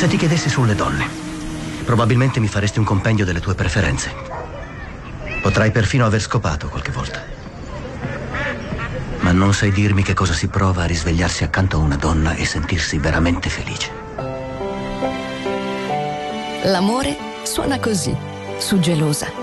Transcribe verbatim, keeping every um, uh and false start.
Se ti chiedessi sulle donne, probabilmente mi faresti un compendio delle tue preferenze. Potrai perfino aver scopato qualche volta. Ma non sai dirmi che cosa si prova a risvegliarsi accanto a una donna e sentirsi veramente felice. L'amore suona così, su Gelosa.